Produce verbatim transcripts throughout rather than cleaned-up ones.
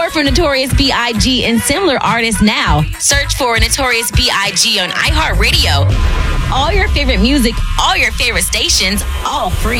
more from Notorious B I G and similar artists now. Search for Notorious B I G on iHeartRadio. All your favorite music, all your favorite stations, all free.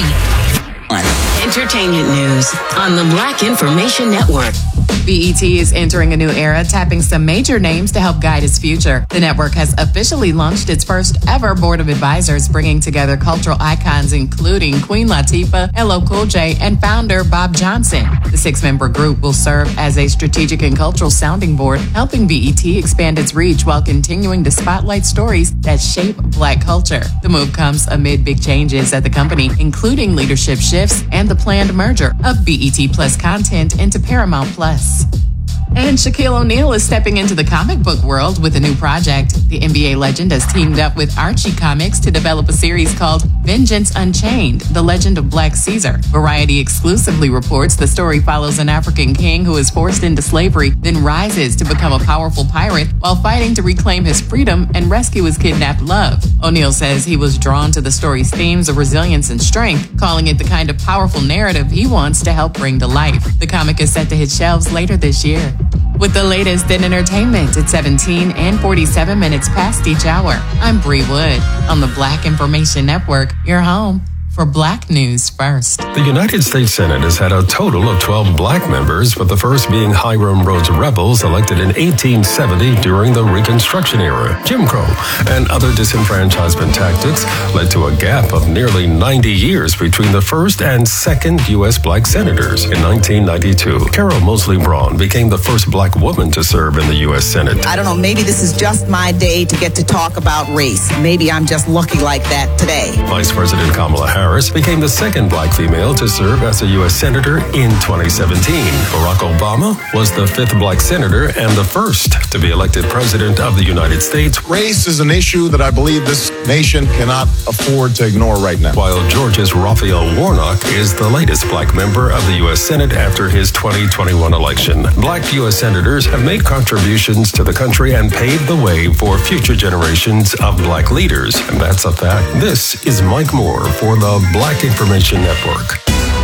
Entertainment news on the Black Information Network. B E T is entering a new era, tapping some major names to help guide its future. The network has officially launched its first ever board of advisors, bringing together cultural icons including Queen Latifah, L L Cool J, and founder Bob Johnson. The six-member group will serve as a strategic and cultural sounding board, helping B E T expand its reach while continuing to spotlight stories that shape Black culture. The move comes amid big changes at the company, including leadership shifts and the planned merger of B E T Plus content into Paramount Plus. And Shaquille O'Neal is stepping into the comic book world with a new project. The N B A legend has teamed up with Archie Comics to develop a series called Vengeance Unchained, The Legend of Black Caesar. Variety exclusively reports the story follows an African king who is forced into slavery, then rises to become a powerful pirate while fighting to reclaim his freedom and rescue his kidnapped love. O'Neal says he was drawn to the story's themes of resilience and strength, calling it the kind of powerful narrative he wants to help bring to life. The comic is set to hit shelves later this year. With the latest in entertainment at seventeen and forty-seven minutes past each hour, I'm Bree Wood on the Black Information Network, your home for Black News First. The United States Senate has had a total of twelve Black members, with the first being Hiram Rhodes Rebels, elected in eighteen seventy during the Reconstruction era. Jim Crow and other disenfranchisement tactics led to a gap of nearly ninety years between the first and second U S Black senators. In nineteen ninety-two, Carol Moseley Braun became the first Black woman to serve in the U S Senate. I don't know, maybe this is just my day to get to talk about race. Maybe I'm just lucky like that today. Vice President Kamala Harris became the second Black female to serve as a U S Senator in twenty seventeen. Barack Obama was the fifth Black senator and the first to be elected President of the United States. Race is an issue that I believe this nation cannot afford to ignore right now. While Georgia's Raphael Warnock is the latest Black member of the U S Senate after his twenty twenty-one election. Black U S senators have made contributions to the country and paved the way for future generations of Black leaders. And that's a fact. This is Mike Moore for the Black Information Network.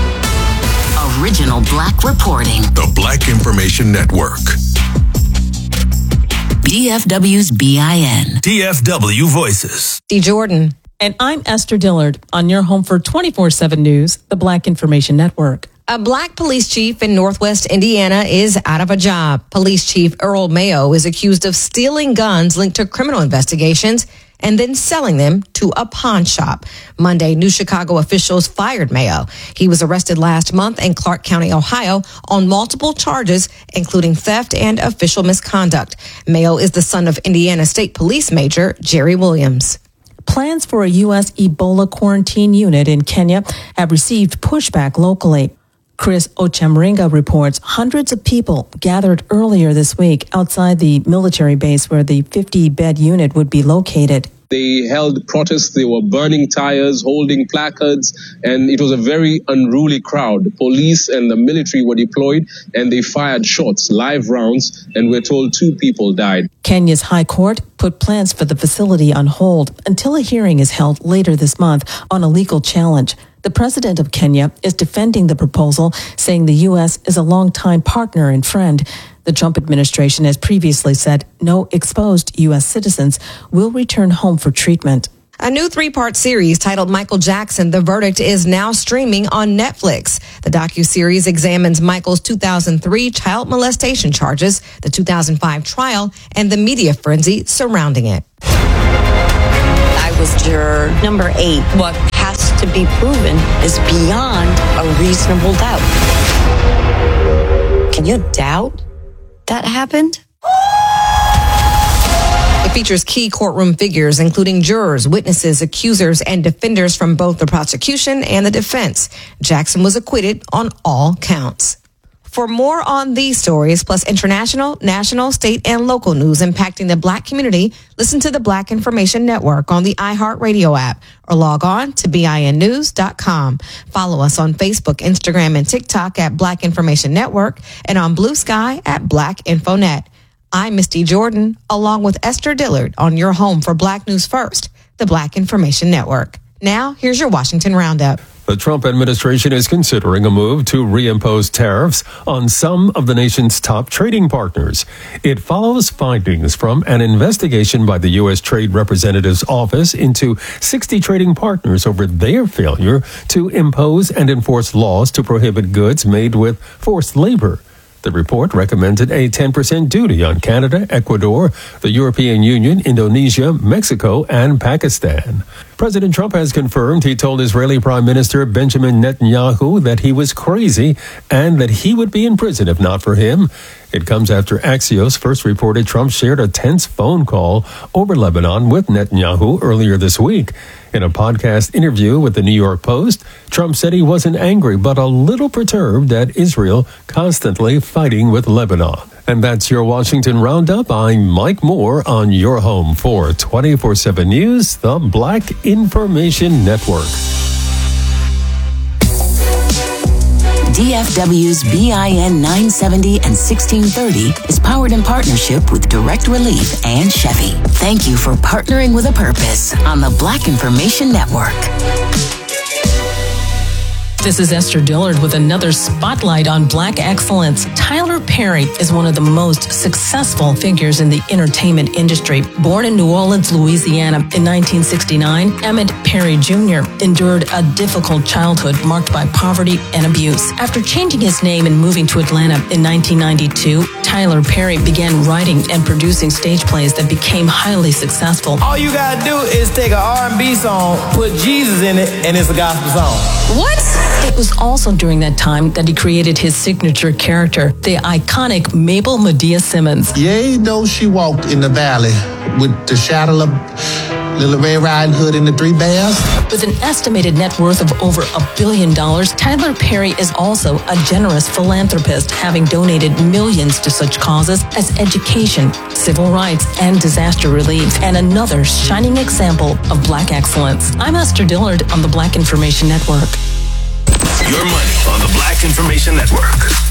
Original Black reporting. The Black Information Network. D F W's B I N. D F W Voices. D. Jordan. And I'm Esther Dillard on your home for twenty-four seven News, the Black Information Network. A Black police chief in Northwest Indiana is out of a job. Police Chief Earl Mayo is accused of stealing guns linked to criminal investigations and then selling them to a pawn shop. Monday, New Chicago officials fired Mayo. He was arrested last month in Clark County, Ohio, on multiple charges, including theft and official misconduct. Mayo is the son of Indiana State Police Major Jerry Williams. Plans for a U S Ebola quarantine unit in Kenya have received pushback locally. Chris Ochamringa reports hundreds of people gathered earlier this week outside the military base where the fifty-bed unit would be located. They held protests, they were burning tires, holding placards, and it was a very unruly crowd. The police and the military were deployed, and they fired shots, live rounds, and we're told two people died. Kenya's High Court put plans for the facility on hold until a hearing is held later this month on a legal challenge. The president of Kenya is defending the proposal, saying the U S is a longtime partner and friend. The Trump administration has previously said no exposed U S citizens will return home for treatment. A new three-part series titled Michael Jackson, The Verdict is now streaming on Netflix. The docuseries examines Michael's two thousand three child molestation charges, the two thousand five trial, and the media frenzy surrounding it. I was juror number eight. What has to be proven is beyond a reasonable doubt. Can you doubt that happened? It features key courtroom figures, including jurors, witnesses, accusers, and defenders from both the prosecution and the defense. Jackson was acquitted on all counts. For more on these stories, plus international, national, state, and local news impacting the Black community, listen to the Black Information Network on the iHeartRadio app or log on to B I N news dot com. Follow us on Facebook, Instagram, and TikTok at Black Information Network and on Blue Sky at Black Infonet. I'm Misty Jordan, along with Esther Dillard on your home for Black News First, the Black Information Network. Now, here's your Washington Roundup. The The Trump administration is considering a move to reimpose tariffs on some of the nation's top trading partners. It follows findings from an investigation by the U S Trade Representative's office into sixty trading partners over their failure to impose and enforce laws to prohibit goods made with forced labor. The report recommended a ten percent duty on Canada, Ecuador, the European Union, Indonesia, Mexico, and Pakistan. President Trump has confirmed he told Israeli Prime Minister Benjamin Netanyahu that he was crazy and that he would be in prison if not for him. It comes after Axios first reported Trump shared a tense phone call over Lebanon with Netanyahu earlier this week. In a podcast interview with the New York Post, Trump said he wasn't angry but a little perturbed at Israel constantly fighting with Lebanon. And that's your Washington Roundup. I'm Mike Moore on your home for twenty-four seven News, the Black Information Network. D F W's B I N nine seventy and sixteen thirty is powered in partnership with Direct Relief and Chevy. Thank you for partnering with a purpose on the Black Information Network. This is Esther Dillard with another spotlight on Black excellence. Tyler Perry is one of the most successful figures in the entertainment industry. Born in New Orleans, Louisiana in nineteen sixty-nine, Emmett Perry Junior endured a difficult childhood marked by poverty and abuse. After changing his name and moving to Atlanta in nineteen ninety-two, Tyler Perry began writing and producing stage plays that became highly successful. All you gotta do is take an R and B song, put Jesus in it, and it's a gospel song. What? It was also during that time that he created his signature character, the iconic Mabel Medea Simmons. Yea, though she walked in the valley with the shadow of Little Red Riding Hood and the Three Bears. With an estimated net worth of over a billion dollars, Tyler Perry is also a generous philanthropist, having donated millions to such causes as education, civil rights, and disaster relief, and another shining example of Black excellence. I'm Esther Dillard on the Black Information Network. Your money on the Black Information Network.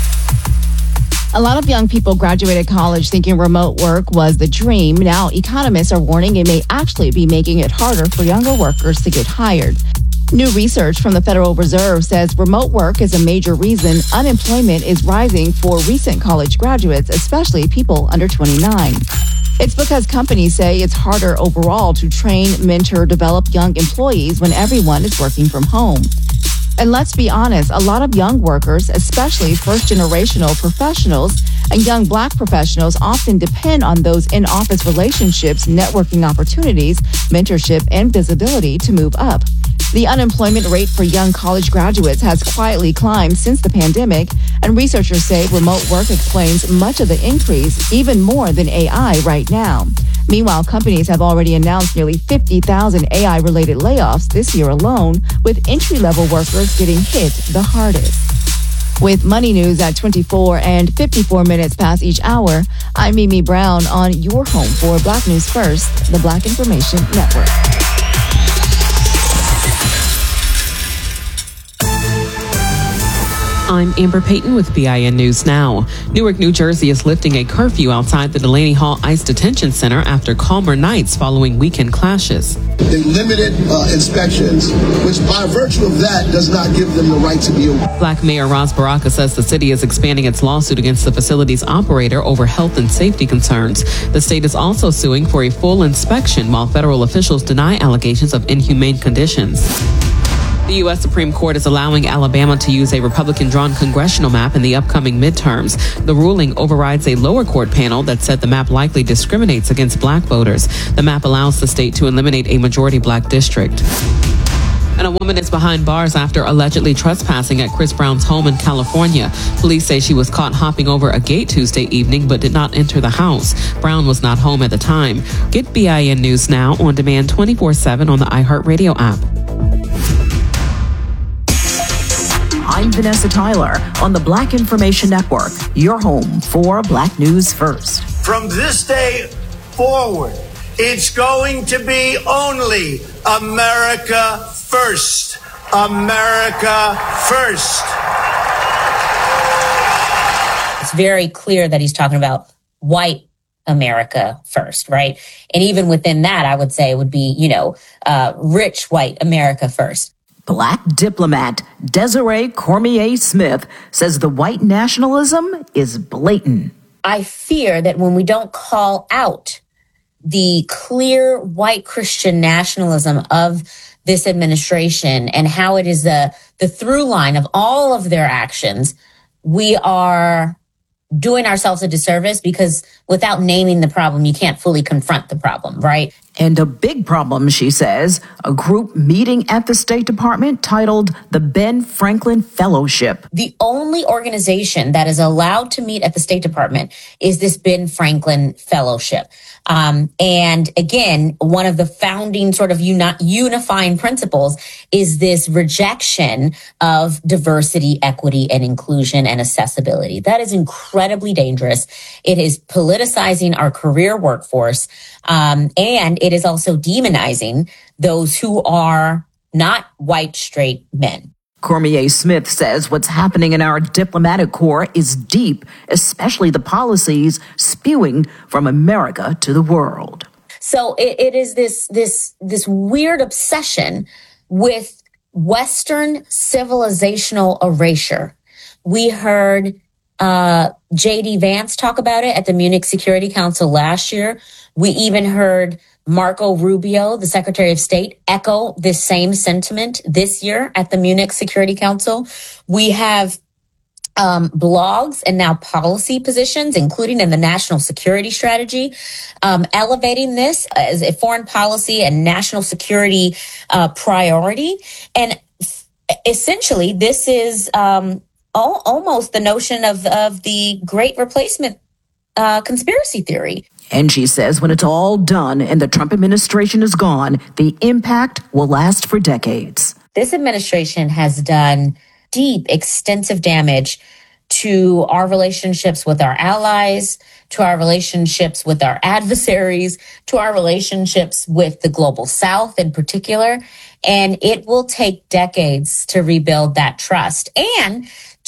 A lot of young people graduated college thinking remote work was the dream. Now, economists are warning it may actually be making it harder for younger workers to get hired. New research from the Federal Reserve says remote work is a major reason unemployment is rising for recent college graduates, especially people under twenty-nine. It's because companies say it's harder overall to train, mentor, develop young employees when everyone is working from home. And let's be honest, a lot of young workers, especially first-generational professionals and young Black professionals, often depend on those in-office relationships, networking opportunities, mentorship, and visibility to move up. The unemployment rate for young college graduates has quietly climbed since the pandemic, and researchers say remote work explains much of the increase, even more than A I right now. Meanwhile, companies have already announced nearly fifty thousand A I-related layoffs this year alone, with entry-level workers getting hit the hardest. With Money News at twenty-four and fifty-four minutes past each hour, I'm Mimi Brown on your home for Black News First, the Black Information Network. I'm Amber Payton with B I N News Now. Newark, New Jersey is lifting a curfew outside the Delaney Hall ICE Detention Center after calmer nights following weekend clashes. They limited uh, inspections, which by virtue of that does not give them the right to be open. Black Mayor Ras Baraka says the city is expanding its lawsuit against the facility's operator over health and safety concerns. The state is also suing for a full inspection while federal officials deny allegations of inhumane conditions. The U S Supreme Court is allowing Alabama to use a Republican-drawn congressional map in the upcoming midterms. The ruling overrides a lower court panel that said the map likely discriminates against Black voters. The map allows the state to eliminate a majority Black district. And a woman is behind bars after allegedly trespassing at Chris Brown's home in California. Police say she was caught hopping over a gate Tuesday evening but did not enter the house. Brown was not home at the time. Get B I N News Now on demand twenty-four seven on the iHeartRadio app. I'm Vanessa Tyler on the Black Information Network, your home for Black News First. From this day forward, it's going to be only America first. America first. It's very clear that he's talking about white America first, right? And even within that, I would say it would be, you know, uh, rich white America first. Black diplomat Desiree Cormier Smith says the white nationalism is blatant. I fear that when we don't call out the clear white Christian nationalism of this administration and how it is the, the through line of all of their actions, we are doing ourselves a disservice, because without naming the problem, you can't fully confront the problem, right? And a big problem, she says, a group meeting at the State Department titled the Ben Franklin Fellowship. The only organization that is allowed to meet at the State Department is this Ben Franklin Fellowship. Um, and again, one of the founding sort of uni- unifying principles is this rejection of diversity, equity, and inclusion and accessibility. That is incredibly dangerous. It is politicizing our career workforce, um, and it is also demonizing those who are not white, straight men. Cormier Smith says what's happening in our diplomatic corps is deep, especially the policies spewing from America to the world. So it, it is this, this, this weird obsession with Western civilizational erasure. We heard uh, J D Vance talk about it at the Munich Security Council last year. We even heard Marco Rubio, the Secretary of State, echo this same sentiment this year at the Munich Security Council. We have um, blogs and now policy positions, including in the national security strategy, um, elevating this as a foreign policy and national security uh, priority. And essentially, this is um, all, almost the notion of, of the Great Replacement uh, conspiracy theory. And she says when it's all done and the Trump administration is gone, the impact will last for decades. This administration has done deep, extensive damage to our relationships with our allies, to our relationships with our adversaries, to our relationships with the global South in particular. And it will take decades to rebuild that trust and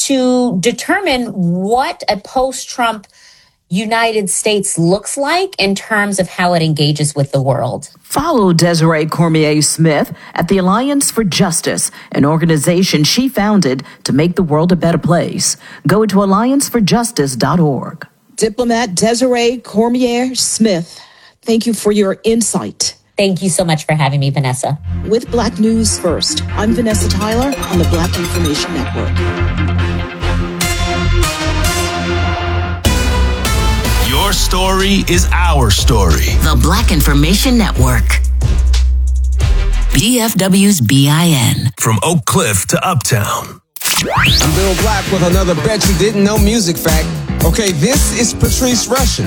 to determine what a post-Trump United States looks like in terms of how it engages with the world. Follow Desiree Cormier Smith at the Alliance for Justice, an organization she founded to make the world a better place. Go to alliance for justice dot org. Diplomat Desiree Cormier Smith, thank you for your insight. Thank you so much for having me, Vanessa. With Black News First, I'm Vanessa Tyler on the Black Information Network. Your story is our story. The Black Information Network. D F W's B I N. From Oak Cliff to Uptown. I'm Bill Black with another Bet You Didn't Know music fact. Okay, this is Patrice Rushen.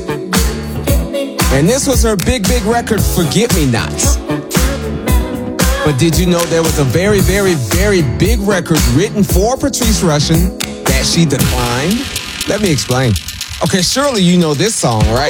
And this was her big, big record, Forget Me Nots. But did you know there was a very, very, very big record written for Patrice Rushen that she declined? Let me explain. Okay, surely you know this song, right?